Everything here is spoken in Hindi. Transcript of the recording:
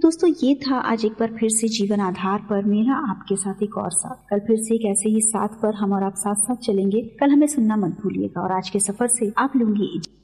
दोस्तों ये था आज एक बार फिर से जीवन आधार पर मेरा आपके साथ एक और साथ। कल फिर से एक ऐसे ही साथ पर हम और आप साथ साथ चलेंगे। कल हमें सुनना मत भूलिएगा और आज के सफर से आप लूंगी इजाजत।